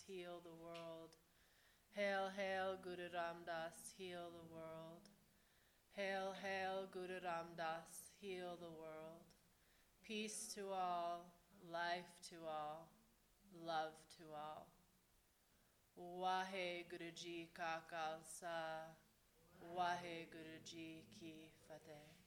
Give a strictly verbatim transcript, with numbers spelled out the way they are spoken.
heal the world. Hail, hail, Guru Ram Das, heal the world. Hail, hail, Guru Ram Das, heal the world. Peace to all, life to all, love to all. Wahe Guru Ji Ka Khalsa, Wahe Guru Ji Ki Fateh.